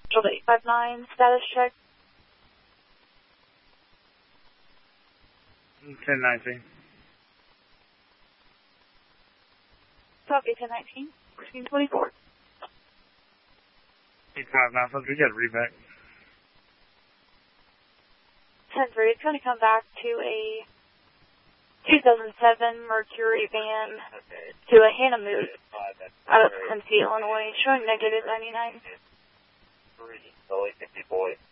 859, status check. 1019. Copy, 1019. 1624. 859, we got a readback. 10-3, it's going to come back to a 2007 Mercury van to a Hannah out of Quincy, Illinois, showing negative 99. 3, 50 boy.